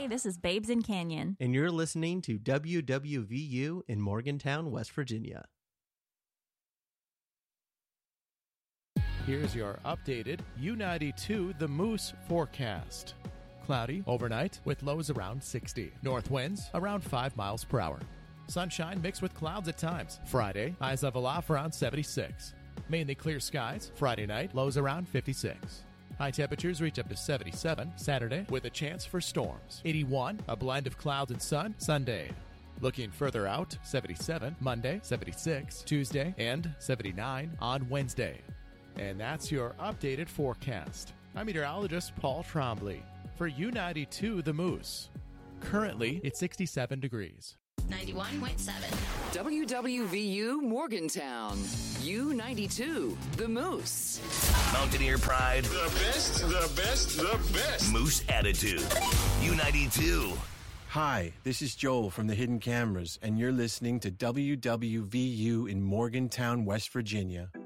Hey, this is Babes in Canyon. And you're listening to WWVU in Morgantown, West Virginia. Here's your updated U92 The Moose forecast. Cloudy overnight with lows around 60. North winds around 5 miles per hour. Sunshine mixed with clouds at times. Friday, highs level off around 76. Mainly clear skies. Friday night, lows around 56. High temperatures reach up to 77 Saturday with a chance for storms. 81, a blend of clouds and sun Sunday. Looking further out, 77 Monday, 76 Tuesday, and 79 on Wednesday. And that's your updated forecast. I'm meteorologist Paul Trombley for U92 The Moose. Currently, it's 67 degrees. 91.7. WWVU Morgantown. U92 The Moose. Mountaineer pride. The best, the best, the best. Moose attitude. U92. Hi, this is Joel from the Hidden Cameras, and you're listening to WWVU in Morgantown, West Virginia.